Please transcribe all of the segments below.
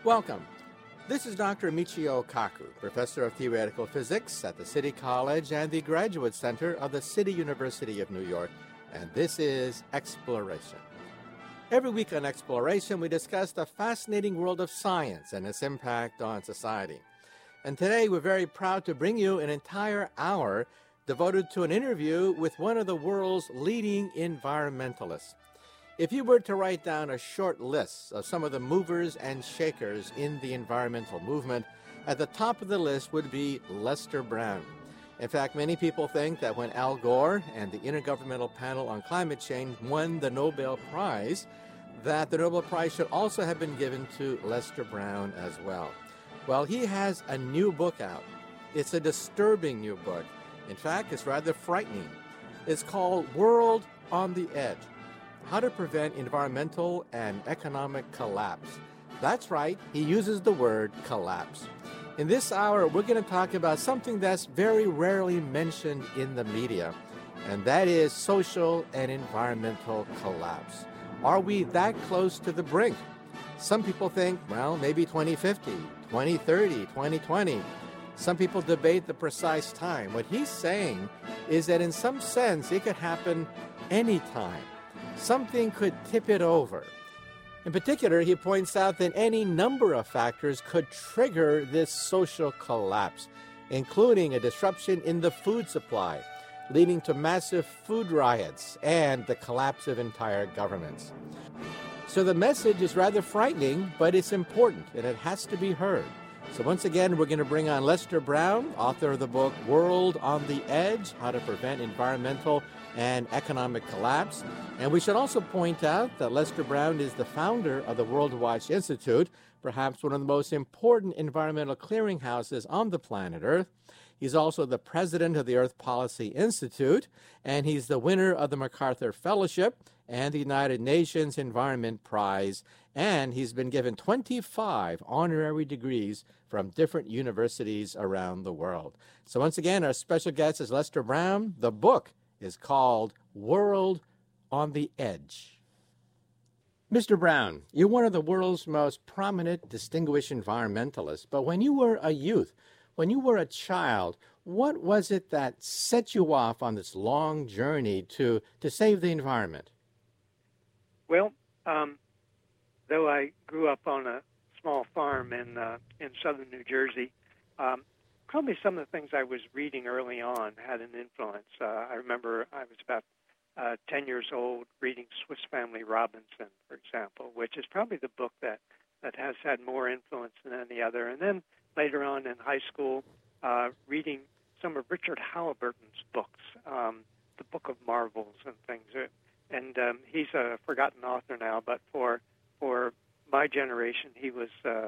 Welcome. This is Dr. Michio Kaku, Professor of Theoretical Physics at the City College and the Graduate Center of the City University of New York, and this is Exploration. Every week on Exploration, we discuss the fascinating world of science and its impact on society. And today, we're very proud to bring you an entire hour devoted to an interview with one of the world's leading environmentalists. If you were to write down a short list of some of the movers and shakers in the environmental movement, at the top of the list would be Lester Brown. In fact, many people think that when Al Gore and the Intergovernmental Panel on Climate Change won the Nobel Prize, that the Nobel Prize should also have been given to Lester Brown as well. Well, he has a new book out. It's a disturbing new book. In fact, it's rather frightening. It's called World on the Edge: How to Prevent Environmental and Economic Collapse. That's right, he uses the word collapse. In this hour, we're going to talk about something that's very rarely mentioned in the media, and that is social and environmental collapse. Are we that close to the brink? Some people think, well, maybe 2050, 2030, 2020. Some people debate the precise time. What he's saying is that in some sense, it could happen anytime. Something could tip it over. In particular, he points out that any number of factors could trigger this social collapse, including a disruption in the food supply, leading to massive food riots and the collapse of entire governments. So the message is rather frightening, but it's important, and it has to be heard. So once again, we're going to bring on Lester Brown, author of the book World on the Edge: How to Prevent Environmental and Economic Collapse. And we should also point out that Lester Brown is the founder of the World Watch Institute, perhaps one of the most important environmental clearinghouses on the planet Earth. He's also the president of the Earth Policy Institute, and he's the winner of the MacArthur Fellowship and the United Nations Environment Prize, and he's been given 25 honorary degrees from different universities around the world. So once again, our special guest is Lester Brown. The book is called World on the Edge. Mr. Brown, you're one of the world's most prominent, distinguished environmentalists, but when you were a youth, when you were a child, what was it that set you off on this long journey to save the environment? Well, though I grew up on a small farm in southern New Jersey, probably some of the things I was reading early on had an influence. I remember I was about 10 years old reading Swiss Family Robinson, for example, which is probably the book that has had more influence than any other. And then later on in high school, reading some of Richard Halliburton's books, the Book of Marvels and things. And he's a forgotten author now, but for my generation, he was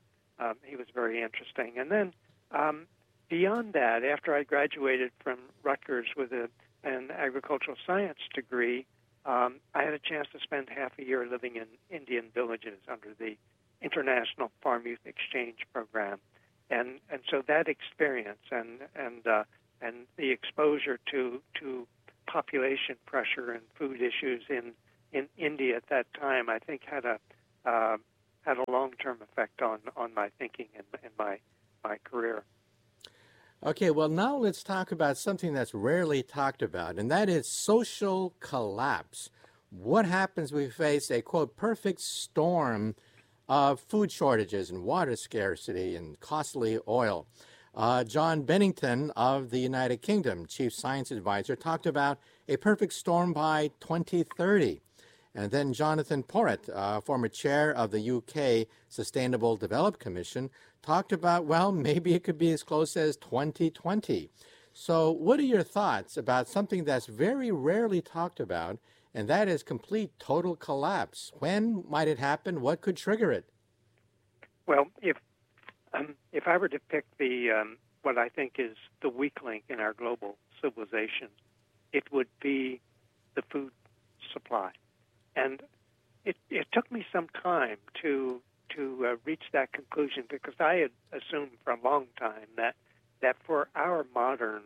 very interesting. And then beyond that, after I graduated from Rutgers with an agricultural science degree, I had a chance to spend half a year living in Indian villages under the International Farm Youth Exchange Program. And so that experience and the exposure to population pressure and food issues in India at that time, I think had a long-term effect on my thinking and my career. Okay, well, now let's talk about something that's rarely talked about, and that is social collapse. What happens when we face a, quote, perfect storm of food shortages and water scarcity and costly oil? John Bennington of the United Kingdom, Chief Science Advisor, talked about a perfect storm by 2030. And then Jonathan Porritt, former chair of the UK Sustainable Development Commission, talked about, well, maybe it could be as close as 2020. So what are your thoughts about something that's very rarely talked about, and that is complete total collapse? When might it happen? What could trigger it? Well, if I were to pick what I think is the weak link in our global civilization, it would be the food supply. And it took me some time to reach that conclusion, because I had assumed for a long time that for our modern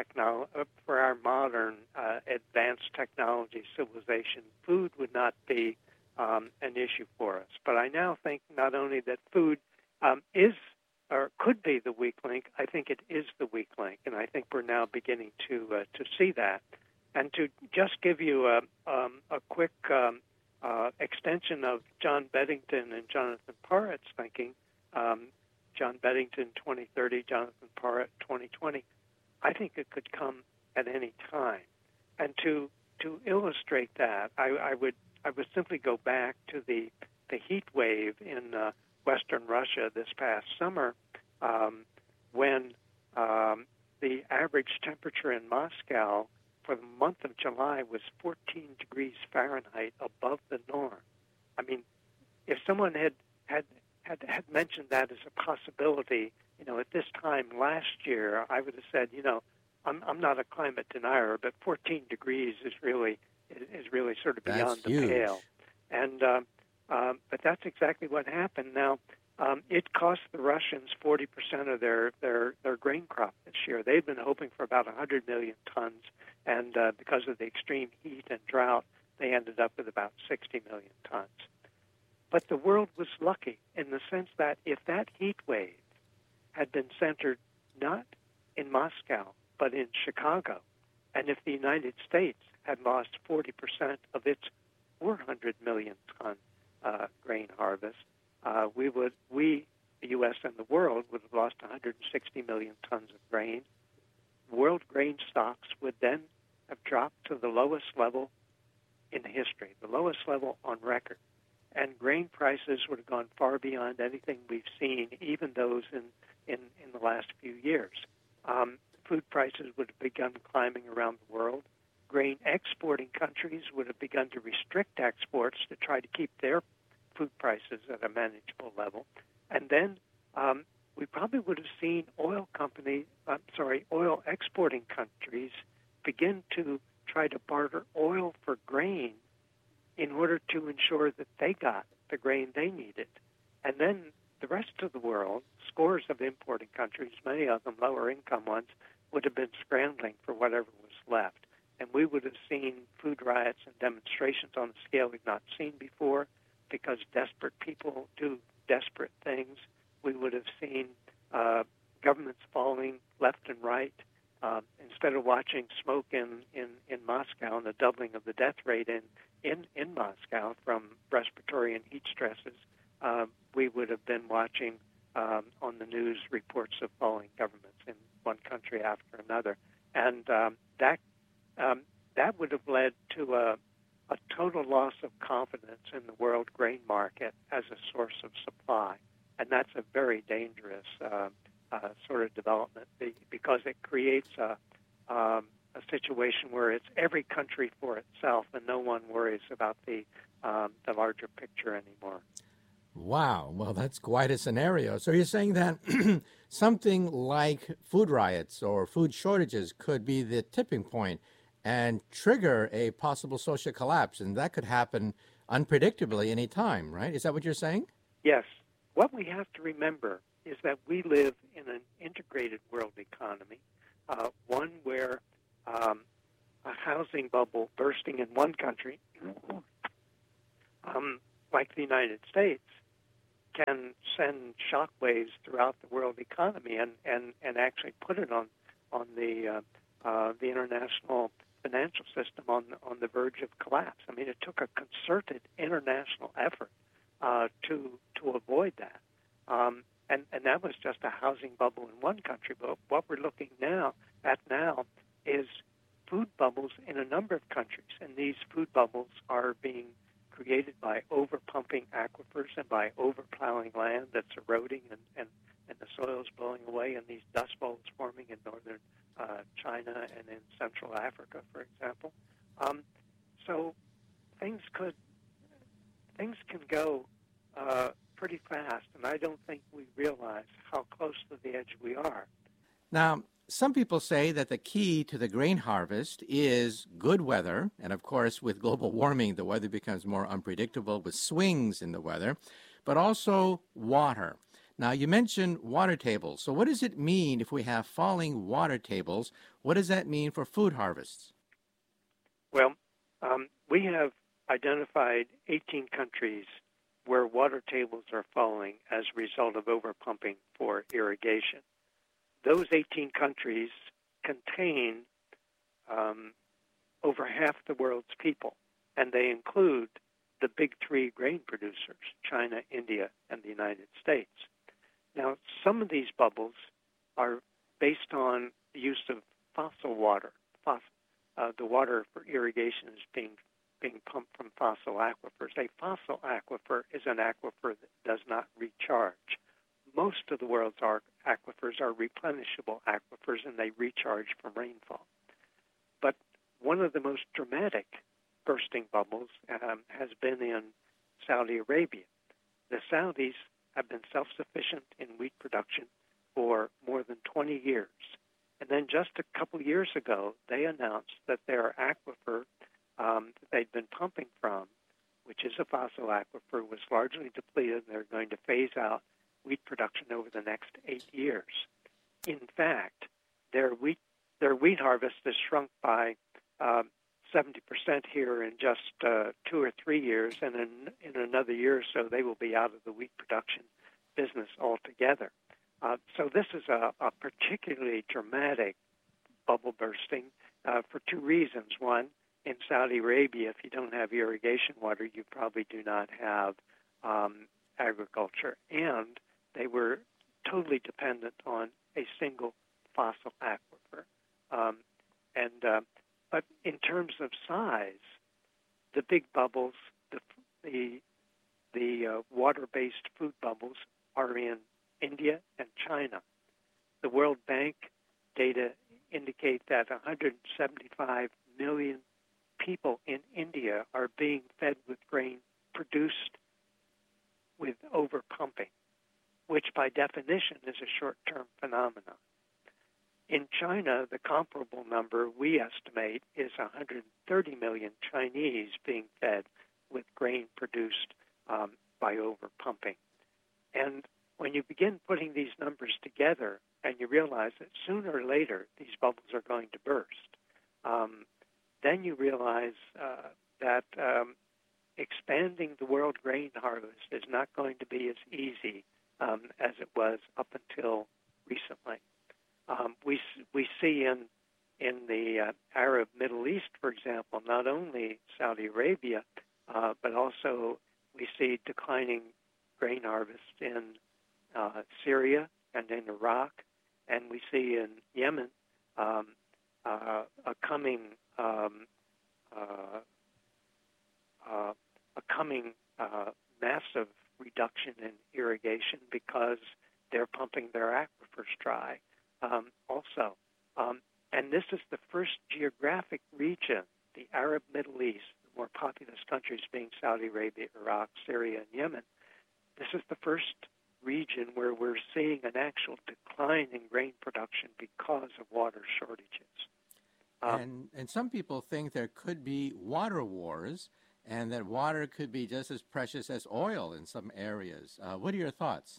advanced technology civilization, food would not be an issue for us. But I now think not only that food is or could be the weak link. I think it is the weak link, and I think we're now beginning to see that. And to just give you a quick extension of John Beddington and Jonathan Parrott's thinking, John Beddington 2030, Jonathan Parrott 2020, I think it could come at any time. And to illustrate that, I would simply go back to the heat wave in Western Russia this past summer, when the average temperature in Moscow for the month of July was 14 degrees Fahrenheit above the norm. I mean, if someone had mentioned that as a possibility, at this time last year, I would have said, I'm not a climate denier, but 14 degrees is really sort of beyond the pale. And but that's exactly what happened. Now, it cost the Russians 40% of their grain crop this year. They've been hoping for about 100 million tons, and because of the extreme heat and drought, they ended up with about 60 million tons. But the world was lucky in the sense that if that heat wave had been centered not in Moscow, but in Chicago, and if the United States had lost 40% of its 400 million ton grain harvest, we, the U.S. and the world, would have lost 160 million tons of grain. World grain stocks would then have dropped to the lowest level in history, the lowest level on record. And grain prices would have gone far beyond anything we've seen, even those in the last few years. Food prices would have begun climbing around the world. Grain exporting countries would have begun to restrict exports to try to keep their food prices at a manageable level. And then we probably would have seen oil exporting countries begin to try to barter oil for grain in order to ensure that they got the grain they needed. And then the rest of the world, scores of importing countries, many of them lower income ones, would have been scrambling for whatever was left. And we would have seen food riots and demonstrations on a scale we've not seen before because desperate people do desperate things. We would have seen governments falling left and right. Instead of watching smoke in Moscow and the doubling of the death rate in Moscow from respiratory and heat stresses, we would have been watching on the news reports of falling governments in one country after another. And that would have led to a total loss of confidence in the world grain market as a source of supply. And that's a very dangerous sort of development because it creates a situation where it's every country for itself and no one worries about the larger picture anymore. Wow. Well, that's quite a scenario. So you're saying that something like food riots or food shortages could be the tipping point and trigger a possible social collapse, and that could happen unpredictably any time, right? Is that what you're saying? Yes. What we have to remember is that we live in an integrated world economy, one where a housing bubble bursting in one country, like the United States, can send shockwaves throughout the world economy and actually put it on the international financial system on the verge of collapse. I mean, it took a concerted international effort to avoid that. And that was just a housing bubble in one country. But what we're looking at now is food bubbles in a number of countries. And these food bubbles are being created by over-pumping aquifers and by over-plowing land that's eroding and the soil's blowing away, and these dust bowls forming in northern China and in Central Africa, for example. So things can go pretty fast, and I don't think we realize how close to the edge we are. Now, some people say that the key to the grain harvest is good weather, and of course, with global warming, the weather becomes more unpredictable with swings in the weather, but also water. Now, you mentioned water tables. So what does it mean if we have falling water tables? What does that mean for food harvests? Well, we have identified 18 countries where water tables are falling as a result of overpumping for irrigation. Those 18 countries contain over half the world's people, and they include the big three grain producers, China, India, and the United States. Now, some of these bubbles are based on the use of fossil water. The water for irrigation is being pumped from fossil aquifers. A fossil aquifer is an aquifer that does not recharge. Most of the world's aquifers are replenishable aquifers, and they recharge from rainfall. But one of the most dramatic bursting bubbles has been in Saudi Arabia. The Saudis have been self-sufficient in wheat production for more than 20 years. And then just a couple years ago, they announced that their aquifer that they'd been pumping from, which is a fossil aquifer, was largely depleted, and they're going to phase out wheat production over the next 8 years. In fact, their wheat harvest has shrunk by 70% here in just 2 or 3 years, and in another year or so, they will be out of the wheat production business altogether. So this is a particularly dramatic bubble bursting for two reasons. One, in Saudi Arabia, if you don't have irrigation water, you probably do not have agriculture. And they were totally dependent on a single fossil aquifer. But in terms of size, the big bubbles, the water-based food bubbles, are in India and China. The World Bank data indicate that 175 million people in India are being fed with grain produced with overpumping, which by definition is a short-term phenomenon. In China, the comparable number we estimate is 130 million Chinese being fed with grain produced by overpumping. And when you begin putting these numbers together and you realize that sooner or later these bubbles are going to burst, then you realize that expanding the world grain harvest is not going to be as easy as it was up until recently. We see in the Arab Middle East, for example, not only Saudi Arabia, but also we see declining grain harvest in Syria and in Iraq, and we see in Yemen a coming massive reduction in irrigation because they're pumping their aquifers dry. Also, and this is the first geographic region, the Arab Middle East, the more populous countries being Saudi Arabia, Iraq, Syria, and Yemen. This is the first region where we're seeing an actual decline in grain production because of water shortages. And some people think there could be water wars, and that water could be just as precious as oil in some areas. What are your thoughts?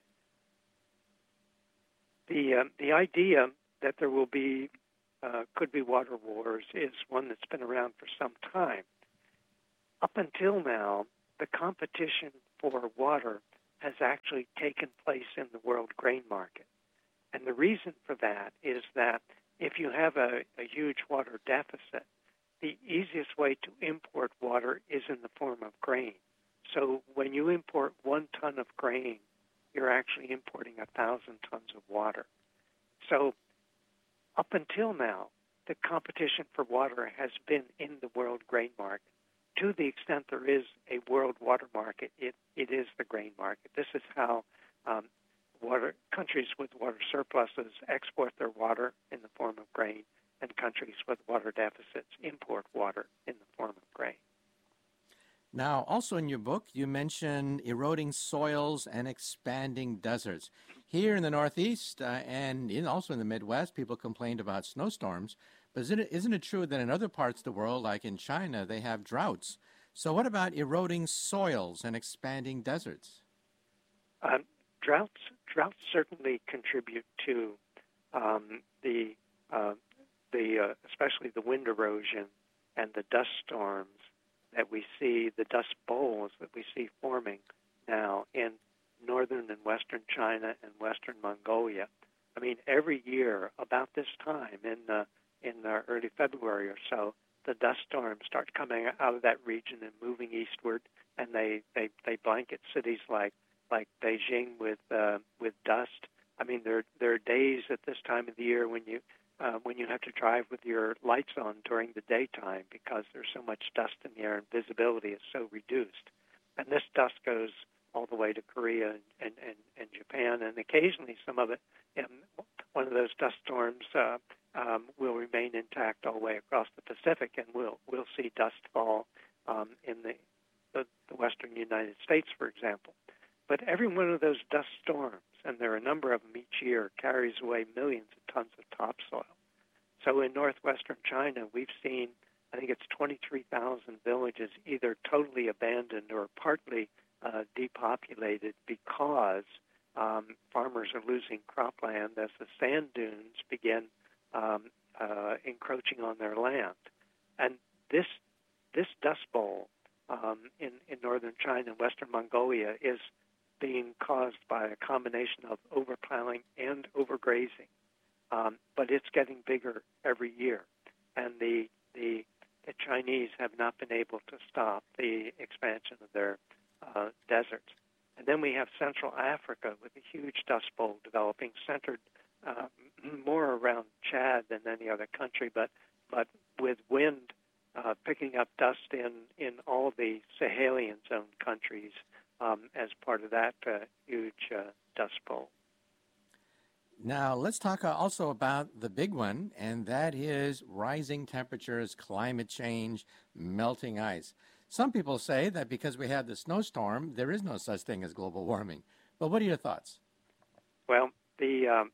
The idea that there will be could be water wars is one that's been around for some time. Up until now, the competition for water has actually taken place in the world grain market. And the reason for that is that if you have a huge water deficit, the easiest way to import water is in the form of grain. So when you import 1 ton of grain, you're actually importing 1,000 tons of water. So up until now, the competition for water has been in the world grain market. To the extent there is a world water market, it is the grain market. This is how countries with water surpluses export their water in the form of grain, and countries with water deficits import water in the form of grain. Now, also in your book, you mention eroding soils and expanding deserts. Here in the Northeast and also in the Midwest, people complained about snowstorms. But isn't it true that in other parts of the world, like in China, they have droughts? So what about eroding soils and expanding deserts? Droughts certainly contribute to especially the wind erosion and the dust storms that we see, the dust bowls that we see forming now in northern and western China and western Mongolia. I mean, every year about this time in early February or so, the dust storms start coming out of that region and moving eastward, and they blanket cities like Beijing with dust. I mean, there are days at this time of the year when you have to drive with your lights on during the daytime because there's so much dust in the air and visibility is so reduced. And this dust goes all the way to Korea and Japan, and occasionally some of it, one of those dust storms will remain intact all the way across the Pacific, and we'll see dust fall in the western United States, for example. But every one of those dust storms, and there are a number of them each year, carries away millions of tons of topsoil. So in northwestern China, we've seen, I think it's 23,000 villages either totally abandoned or partly depopulated because farmers are losing cropland as the sand dunes begin encroaching on their land. And this dust bowl in northern China and western Mongolia is being caused by a combination of overplowing and overgrazing. But it's getting bigger every year. And the Chinese have not been able to stop the expansion of their deserts. And then we have Central Africa with a huge dust bowl developing, centered more around Chad than any other country, but with wind picking up dust in all the Sahelian zone countries as part of that huge dust bowl. Now, let's talk also about the big one, and that is rising temperatures, climate change, melting ice. Some people say that because we have the snowstorm, there is no such thing as global warming. But what are your thoughts? Well, the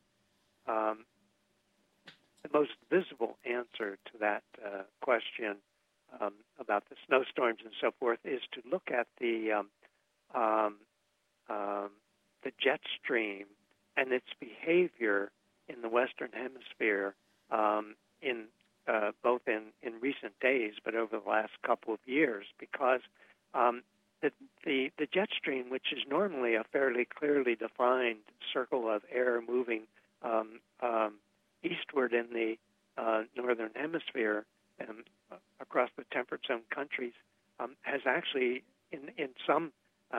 most visible answer to that question about the snowstorms and so forth is to look at the jet stream and its behavior in the Western Hemisphere both in recent days, but over the last couple of years, because the jet stream, which is normally a fairly clearly defined circle of air moving eastward in the Northern Hemisphere and across the temperate zone countries, has actually in some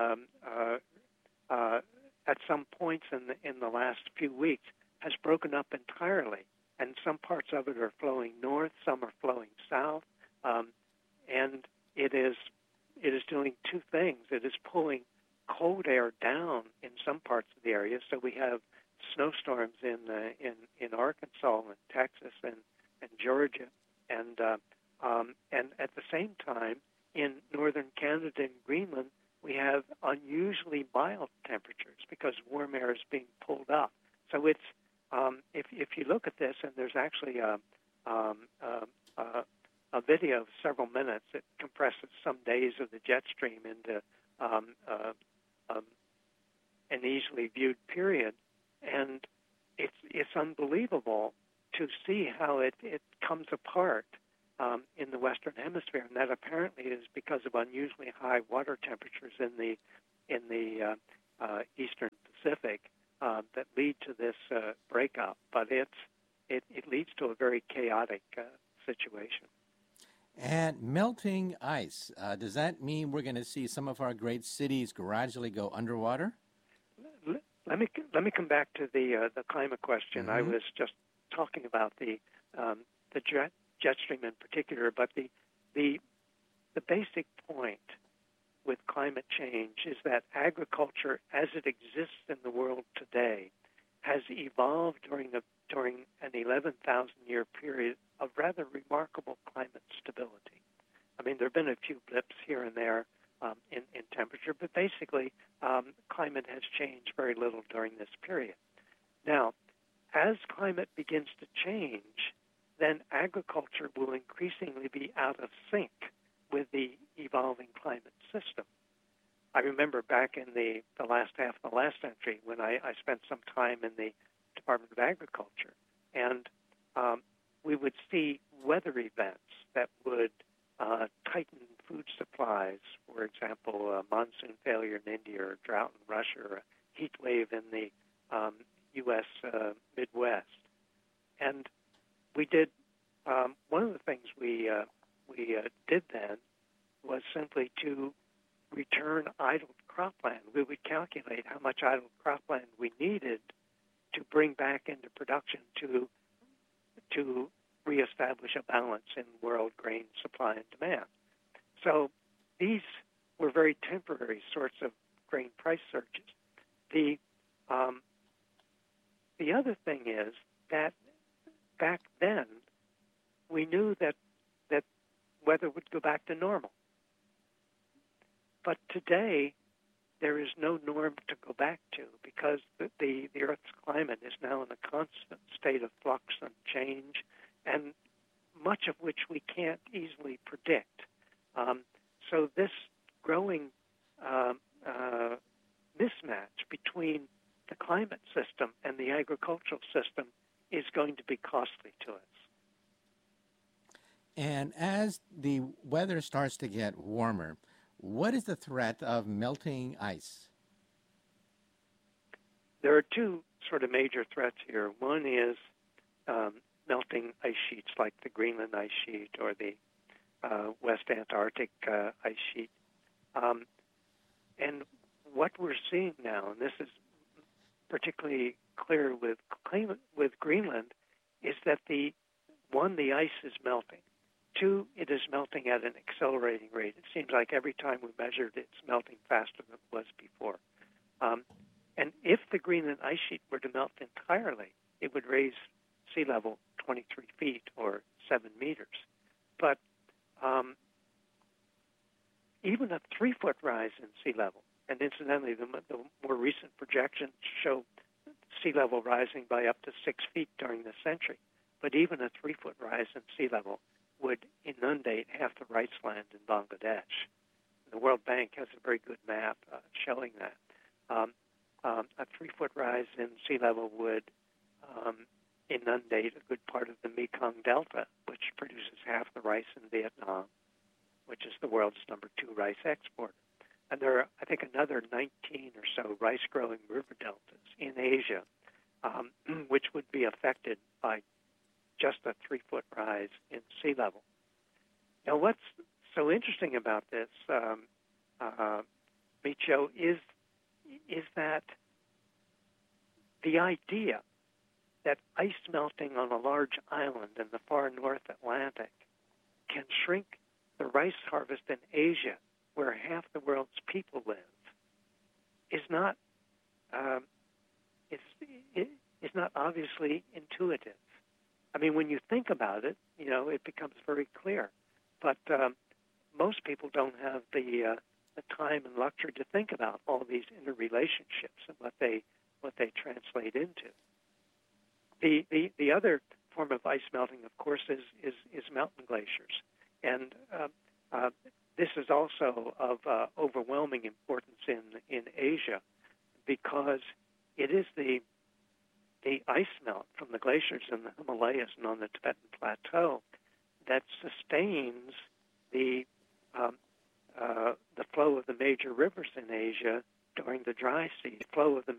at some points in the last few weeks has broken up entirely, and some parts of it are flowing north, some are flowing south, and it is doing two things. It is pulling cold air down in some parts of the area, so we have snowstorms in Arkansas and Texas and Georgia, and at the same time in northern Canada and Greenland we have unusually mild temperatures because warm air is being pulled up. So it's if you look at this, and there's actually a video of several minutes. It compresses some days of the jet stream into an easily viewed period, and it's unbelievable to see how it comes apart in the Western Hemisphere, and that apparently is because of unusually high water temperatures in the Eastern Pacific that lead to this breakup. But it leads to a very chaotic situation. And melting ice, does that mean we're going to see some of our great cities gradually go underwater? Let me come back to the climate question. Mm-hmm. I was just talking about the jet stream in particular, but the basic point with climate change is that agriculture, as it exists in the world today, has evolved during an 11,000-year period of rather remarkable climate stability. I mean, there have been a few blips here and there in temperature, but basically climate has changed very little during this period. Now, as climate begins to change, then agriculture will increasingly be out of sync with the evolving climate system. I remember back in the last half of the last century when I spent some time in the Department of Agriculture, and we would see weather events that would tighten food supplies, for example, a monsoon failure in India or a drought in Russia or a heat wave in the U.S. Midwest. And we did, one of the things we did then was simply to return idled cropland. We would calculate how much idled cropland we needed to bring back into production to reestablish a balance in world grain supply and demand. So these were very temporary sorts of grain price surges. The other thing is that back then we knew that weather would go back to normal. But today there is no norm to go back to because the Earth's climate is now in a constant state of flux and change, and much of which we can't easily predict. So this growing mismatch between the climate system and the agricultural system is going to be costly to us. And as the weather starts to get warmer, what is the threat of melting ice? There are two sort of major threats here. One is melting ice sheets like the Greenland ice sheet or the West Antarctic ice sheet. And what we're seeing now, and this is particularly clear with Greenland, is that the ice is melting. Two, it is melting at an accelerating rate. It seems like every time we measured it, it's melting faster than it was before. And if the Greenland ice sheet were to melt entirely, it would raise sea level 23 feet or 7 meters. But even a 3-foot rise in sea level, and incidentally, the more recent projections show sea level rising by up to 6 feet during the century. But even a 3-foot rise in sea level would inundate half the rice land in Bangladesh. The World Bank has a very good map showing that. A 3-foot rise in sea level would inundate a good part of the Mekong Delta, which produces half the rice in Vietnam, which is the world's number 2 rice exporter. And there are, I think, another 19 or so rice-growing river deltas in Asia, which would be affected by just a 3-foot rise in sea level. Now, what's so interesting about this, Michio, is that the idea that ice melting on a large island in the far North Atlantic can shrink the rice harvest in Asia, where half the world's people live, is not obviously intuitive. I mean, when you think about it, it becomes very clear. But most people don't have the time and luxury to think about all these interrelationships and what they translate into. The other form of ice melting, of course, is mountain glaciers, and this is also of overwhelming importance in Asia because it is the ice melt from the glaciers in the Himalayas and on the Tibetan Plateau that sustains the flow of the major rivers in Asia during the dry season. The flow of the